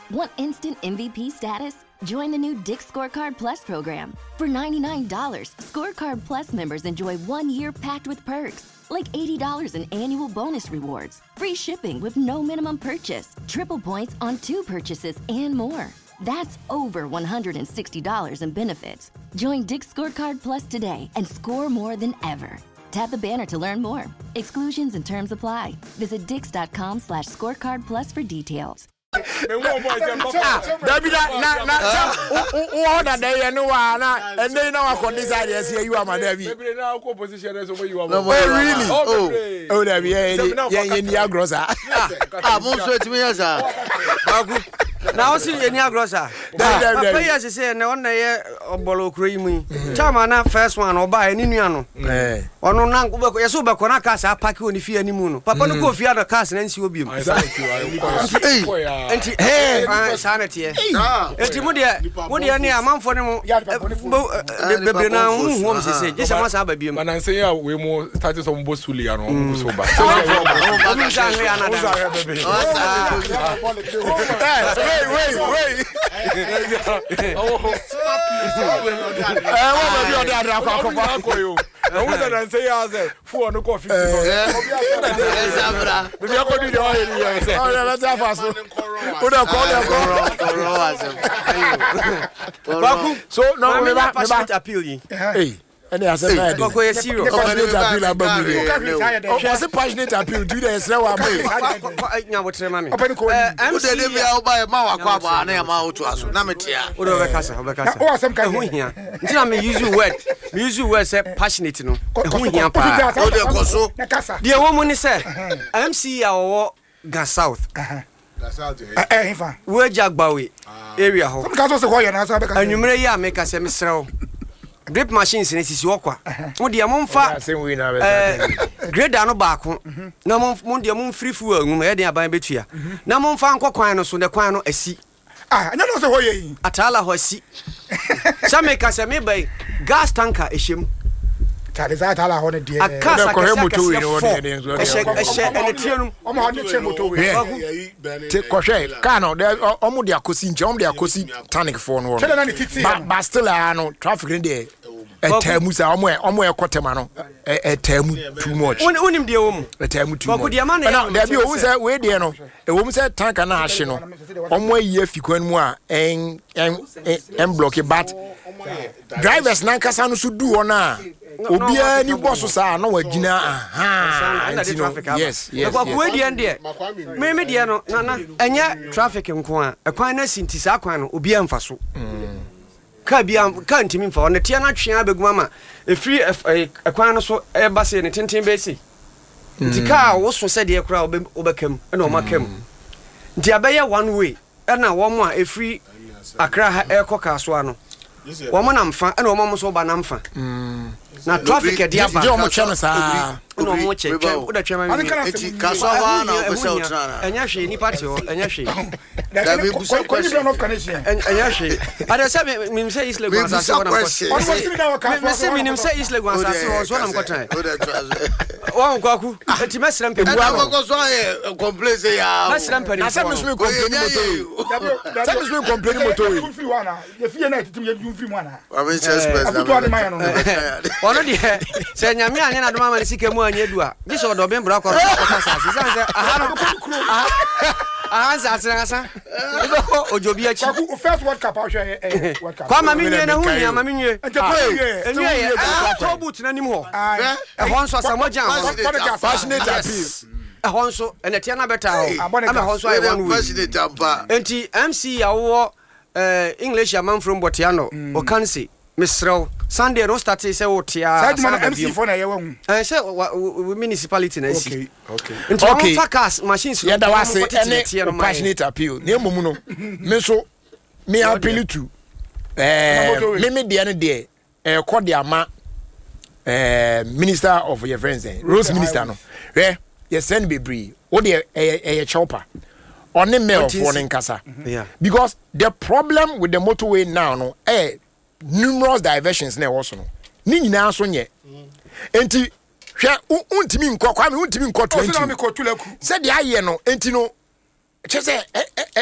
Want instant MVP status? Join the new Dick's Scorecard Plus program. For $99, Scorecard Plus members enjoy 1 year packed with perks, like $80 in annual bonus rewards, free shipping with no minimum purchase, triple points on 2 purchases, and more. That's over $160 in benefits. Join Dick's Scorecard Plus today and score more than ever. Tap the banner to learn more. Exclusions and terms apply. Visit dix.com/scorecard plus for details. Now see any grocer. Pay as say na on na obolo kro mu. Chama na first one oba ani nuano. Ono na kubeko yeso be kona cars apake oni fie ani mu no. Papa no go fie ada cars na nsi obiam. Enti sanity. Enti mu de ne amanfo ne mu bebre na hu hom sese. Je se masa aba biam. Man say ya we mu start some bosuli ano mu so ba. Wait. What say for no coffee. So no appeal. Hey. And I said, passionate appeal. Do this now. I'm passionate. The woman said, MC Gas South. Where Jack Bowie area. And you may make us a misrow. Drip machines in its walker. Mudia Monfa, Greda no Baco, no Mundia Moon free fuel, Mudia by Betia. No Monfan Coquano, so the Quano a sea. I don't know way. Atala Hossi. Some make us a maybe gas tanker a shim. Talizatala on a dear. A casa take crochet, Cano, there's almost their cousin, John, their cousin, tonic phone. But still, I know traffic in there. A Temusa, Omo Cotamano, a Temu too much. Unim the a Temu too much. There be always a way, dear. A woman said, Tank and National. Omo ye Fiquenmoa and block it, but drivers Nankasano should do on now. Obia ni boss sa na wagina yes but we dey there me dey no na enya traffic nko a ekwan na sinti sa kwan no obia mfa so ka bia ka ntimi mfa on tie na twen abeguma ma efri ekwan no so e ba se ne tenten be si ntika wo so se de kura obekam na o makam nti abaye one way na wo mo a efri Accra ha e koka so ano wo mo na mfa na wo mo so ba na mfa na traffic e dia ba je o mo chano sa no mo che o da chema mi eti kaso wa na o se utrana enya hwe ni party o enya hwe da be buso question enya hwe ada say mi say East Lagos asa so na ko mi say mi say East Lagos asa so na ko tan wa ko aku eti mesrem pe bua ko so e complain say ya mesrem pe ni asa mi so complain moto ye fie na titim ye free mu ana I mean just ono de say nyame anya na do mama ni sika mu anya du a bi so do be mbra ko sa si say aha no kuro aha sa asa ko ojobi achi ko first world cup a hwe world cup kwa mami nwe na hu nya mami nwe enwe to boot na nim ho e ho nso asamoja passionate appeal ho nso ene tia na beta ho ama ho nso ai one way passionate ampa enti MC ya wo English man from Botiano o kan say Mr. Sunday no start say o tia side man MC for na ye wa hu say municipality na see okay focus machines yeah that was any passionate appeal na emom no me so me appeal to me de ne de ko de ama minister of your friends Rose minister no you send Bebree o de chopper on the mail for Nkasa. Yeah. Because the problem with the motorway now no numerous diversions na also no. Ni nyina so nye. Enti hwe untimi nkọ kwa me untimi nkọ 20. Said the aye no enti no che say